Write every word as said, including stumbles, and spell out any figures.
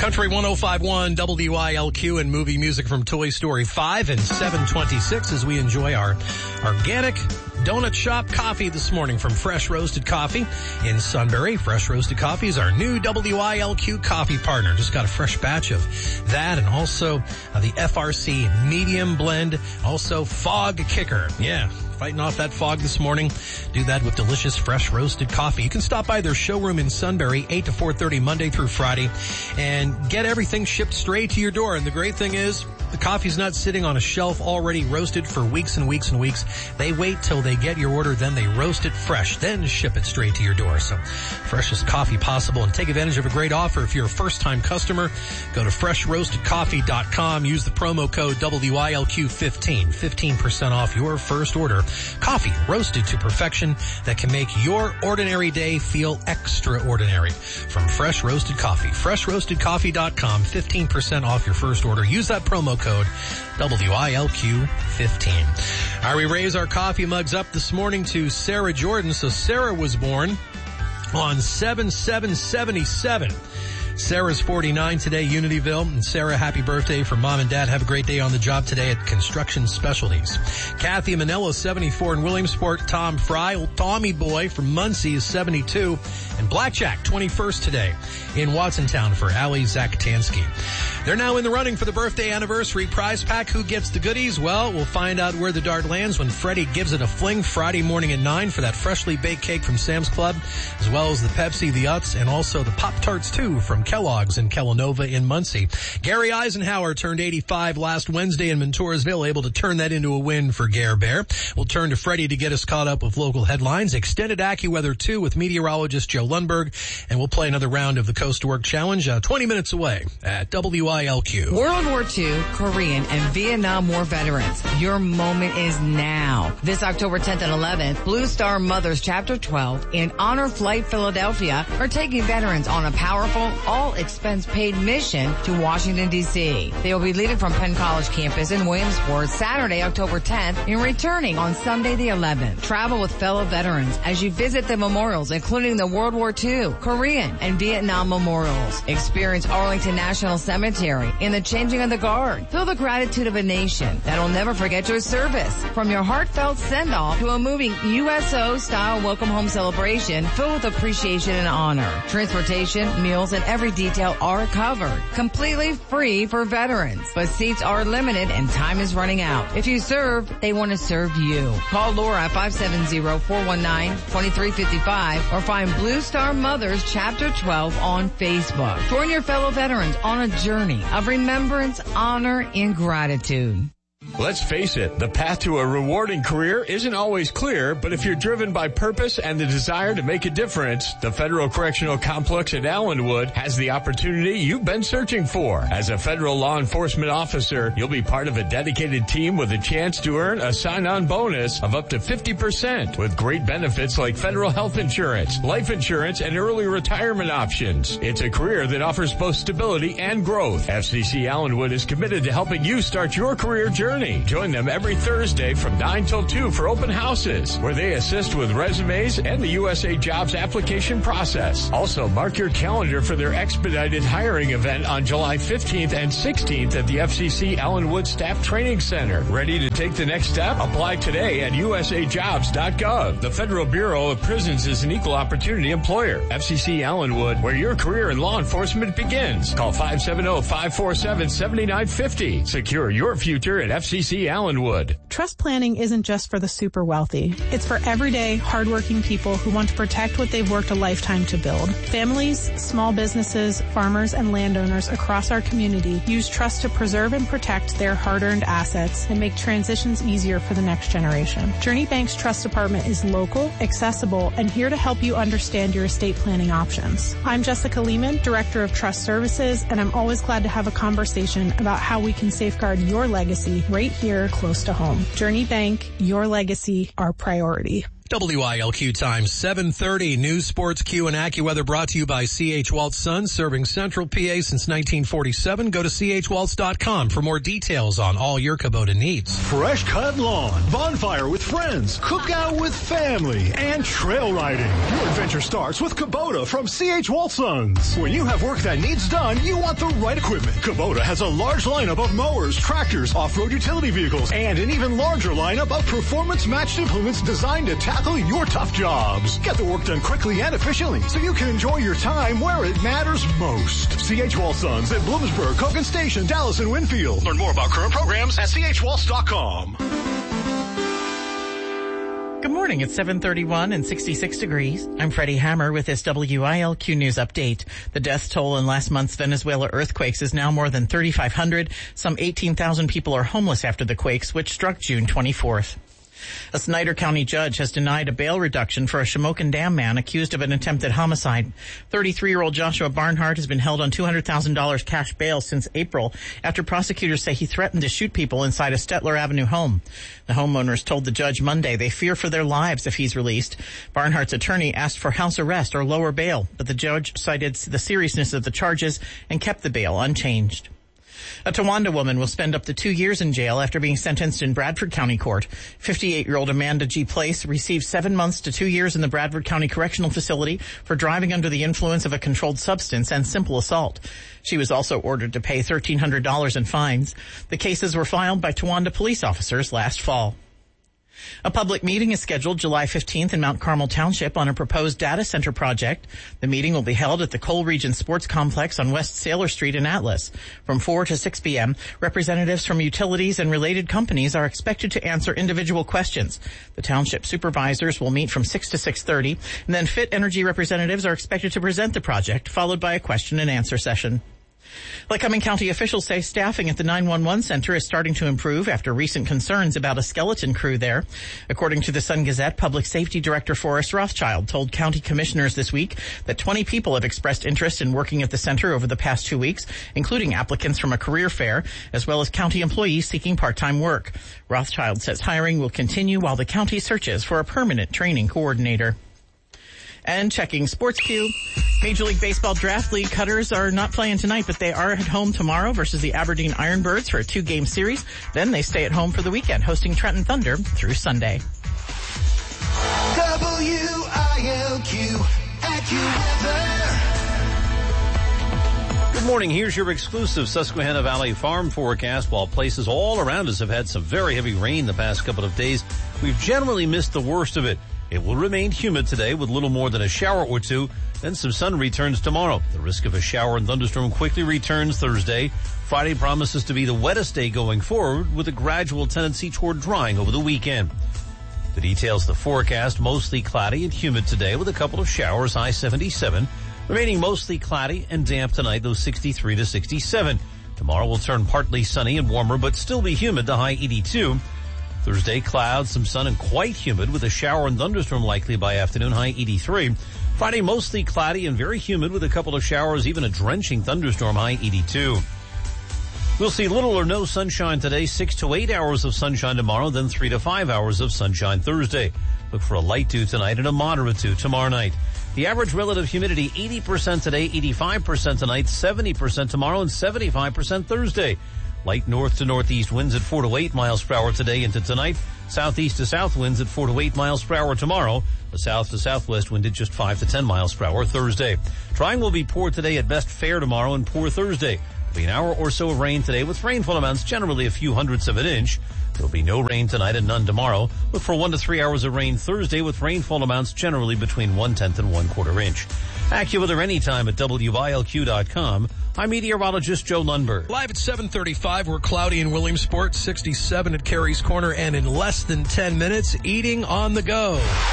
Country one oh five point one W I L Q and movie music from Toy Story five and seven twenty-six as we enjoy our organic donut shop coffee this morning from Fresh Roasted Coffee in Sunbury. Fresh Roasted Coffee is our new W I L Q coffee partner. Just got a fresh batch of that and also uh, the F R C medium blend, also Fog Kicker. Yeah. Fighting off that fog this morning. Do that with delicious, fresh roasted coffee. You can stop by their showroom in Sunbury, eight to four thirty Monday through Friday, and get everything shipped straight to your door. And the great thing is, the coffee's not sitting on a shelf already roasted for weeks and weeks and weeks. They wait till they get your order, then they roast it fresh, then ship it straight to your door. So, freshest coffee possible. And take advantage of a great offer if you're a first-time customer. Go to fresh roasted coffee dot com. Use the promo code W I L Q fifteen. fifteen percent off your first order. Coffee roasted to perfection that can make your ordinary day feel extraordinary. From Fresh Roasted Coffee. fresh roasted coffee dot com. fifteen percent off your first order. Use that promo code W I L Q fifteen. All right, we raise our coffee mugs up this morning to Sarah Jordan. So Sarah was born on seven seven seventy-seven. Sarah's forty-nine today, Unityville. And Sarah, happy birthday from Mom and Dad. Have a great day on the job today at Construction Specialties. Kathy Manella, seventy-four in Williamsport. Tom Fry, old Tommy boy from Muncie is seventy-two. And Blackjack, twenty-first today in Watsontown for Allie Zakatansky. They're now in the running for the birthday anniversary prize pack. Who gets the goodies? Well, we'll find out where the dart lands when Freddie gives it a fling Friday morning at nine for that freshly baked cake from Sam's Club, as well as the Pepsi, the Utz, and also the Pop-Tarts too from Kellogg's in Kellanova in Muncie. Gary Eisenhower turned eighty-five last Wednesday in Montoursville, able to turn that into a win for Gare Bear. We'll turn to Freddie to get us caught up with local headlines. Extended AccuWeather two with meteorologist Joe Lundberg, and we'll play another round of the Coast to Work Challenge uh, twenty minutes away at W I L Q. World War Two, Korean, and Vietnam War veterans, your moment is now. This October tenth and eleventh, Blue Star Mothers Chapter twelve and Honor Flight Philadelphia are taking veterans on a powerful, all-expense-paid mission to Washington, D C. They will be leaving from Penn College campus in Williamsport Saturday, October tenth, and returning on Sunday the eleventh. Travel with fellow veterans as you visit the memorials, including the World War Two, Korean, and Vietnam memorials. Experience Arlington National Cemetery and the changing of the guard. Feel the gratitude of a nation that'll never forget your service. From your heartfelt send-off to a moving U S O-style welcome home celebration filled with appreciation and honor. Transportation, meals, and every detail are covered. Completely free for veterans. But seats are limited and time is running out. If you serve, they want to serve you. Call Laura at five seven zero, four one nine, two three five five or find Blue Star Mothers Chapter twelve on Facebook. Join your fellow veterans on a journey of remembrance, honor, and gratitude. Let's face it, the path to a rewarding career isn't always clear, but if you're driven by purpose and the desire to make a difference, the Federal Correctional Complex at Allenwood has the opportunity you've been searching for. As a federal law enforcement officer, you'll be part of a dedicated team with a chance to earn a sign-on bonus of up to fifty percent with great benefits like federal health insurance, life insurance, and early retirement options. It's a career that offers both stability and growth. F C C Allenwood is committed to helping you start your career journey. Join them every Thursday from nine till two for open houses, where they assist with resumes and the U S A Jobs application process. Also, mark your calendar for their expedited hiring event on July fifteenth and sixteenth at the F C C Allenwood Staff Training Center. Ready to take the next step? Apply today at U S A jobs dot gov. The Federal Bureau of Prisons is an equal opportunity employer. F C C Allenwood, where your career in law enforcement begins. Call five seven zero, five four seven, seven nine five zero. Secure your future at F C C Allenwood. Trust planning isn't just for the super wealthy. It's for everyday, hardworking people who want to protect what they've worked a lifetime to build. Families, small businesses, farmers, and landowners across our community use trust to preserve and protect their hard-earned assets and make transitions easier for the next generation. Journey Bank's Trust Department is local, accessible, and here to help you understand your estate planning options. I'm Jessica Lehman, Director of Trust Services, and I'm always glad to have a conversation about how we can safeguard your legacy right here close to home. Journey Bank, your legacy, our priority. W I L Q time, seven thirty. News, Sports, Q, and AccuWeather brought to you by C H. Waltz Sons, serving Central P A since nineteen forty-seven. Go to C H waltz dot com for more details on all your Kubota needs. Fresh cut lawn, bonfire with friends, cookout with family, and trail riding. Your adventure starts with Kubota from C H. Waltz Sons. When you have work that needs done, you want the right equipment. Kubota has a large lineup of mowers, tractors, off-road utility vehicles, and an even larger lineup of performance-matched implements designed to tackle your tough jobs. Get the work done quickly and efficiently so you can enjoy your time where it matters most. C H. Waltz Sons at Bloomsburg, Cogan Station, Dallas, and Winfield. Learn more about current programs at C H waltz dot com. Good morning. It's seven thirty-one and sixty-six degrees. I'm Freddie Hammer with this W I L Q News update. The death toll in last month's Venezuela earthquakes is now more than thirty-five hundred. Some eighteen thousand people are homeless after the quakes, which struck June twenty-fourth. A Snyder County judge has denied a bail reduction for a Shamokin Dam man accused of an attempted homicide. thirty-three-year-old Joshua Barnhart has been held on two hundred thousand dollars cash bail since April after prosecutors say he threatened to shoot people inside a Stetler Avenue home. The homeowners told the judge Monday they fear for their lives if he's released. Barnhart's attorney asked for house arrest or lower bail, but the judge cited the seriousness of the charges and kept the bail unchanged. A Towanda woman will spend up to two years in jail after being sentenced in Bradford County Court. fifty-eight-year-old Amanda G. Place received seven months to two years in the Bradford County Correctional Facility for driving under the influence of a controlled substance and simple assault. She was also ordered to pay thirteen hundred dollars in fines. The cases were filed by Towanda police officers last fall. A public meeting is scheduled July fifteenth in Mount Carmel Township on a proposed data center project. The meeting will be held at the Cole Region Sports Complex on West Sailor Street in Atlas. From four to six p.m., representatives from utilities and related companies are expected to answer individual questions. The township supervisors will meet from six to six thirty, and then Fit Energy representatives are expected to present the project, followed by a question and answer session. Lycoming County officials say staffing at the nine one one center is starting to improve after recent concerns about a skeleton crew there. According to the Sun-Gazette, Public Safety Director Forrest Rothschild told county commissioners this week that twenty people have expressed interest in working at the center over the past two weeks, including applicants from a career fair, as well as county employees seeking part-time work. Rothschild says hiring will continue while the county searches for a permanent training coordinator. And checking Sports Q, Major League Baseball Draft League Cutters are not playing tonight, but they are at home tomorrow versus the Aberdeen Ironbirds for a two-game series. Then they stay at home for the weekend, hosting Trenton Thunder through Sunday. W I L Q AccuWeather. Good morning. Here's your exclusive Susquehanna Valley Farm forecast. While places all around us have had some very heavy rain the past couple of days, we've generally missed the worst of it. It will remain humid today with little more than a shower or two. Then some sun returns tomorrow. The risk of a shower and thunderstorm quickly returns Thursday. Friday promises to be the wettest day going forward with a gradual tendency toward drying over the weekend. The details of the forecast: mostly cloudy and humid today with a couple of showers, high seventy-seven. Remaining mostly cloudy and damp tonight, though sixty-three to sixty-seven. Tomorrow will turn partly sunny and warmer, but still be humid, the high eighty-two. Thursday, clouds, some sun, and quite humid with a shower and thunderstorm likely by afternoon, high eighty-three. Friday, mostly cloudy and very humid with a couple of showers, even a drenching thunderstorm, high eighty-two. We'll see little or no sunshine today, six to eight hours of sunshine tomorrow, then three to five hours of sunshine Thursday. Look for a light dew tonight and a moderate dew tomorrow night. The average relative humidity, eighty percent today, eighty-five percent tonight, seventy percent tomorrow, and seventy-five percent Thursday. Light north to northeast winds at four to eight miles per hour today into tonight. Southeast to south winds at four to eight miles per hour tomorrow. The south to southwest wind at just five to ten miles per hour Thursday. Trying will be poor today, at best fair tomorrow, and poor Thursday. There'll be an hour or so of rain today with rainfall amounts generally a few hundredths of an inch. There'll be no rain tonight and none tomorrow. Look for one to three hours of rain Thursday with rainfall amounts generally between one-tenth and one-quarter inch. AccuWeather anytime at W I L Q dot com. I'm meteorologist Joe Lundberg. Live at seven thirty-five, we're cloudy in Williamsport, sixty-seven at Carey's Corner, and in less than ten minutes, eating on the go.